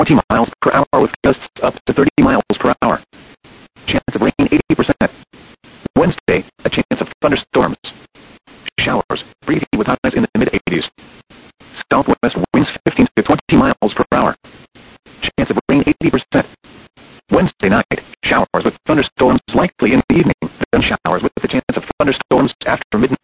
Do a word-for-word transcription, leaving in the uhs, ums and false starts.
twenty miles per hour with gusts up to thirty miles per hour. Chance of rain eighty percent. Wednesday, a chance of thunderstorms. Showers, breezy with highs in the mid-eighties. Southwest winds fifteen to twenty miles per hour. Chance of rain eighty percent. Wednesday night, showers with thunderstorms likely in the evening, then showers with a chance of thunderstorms after midnight.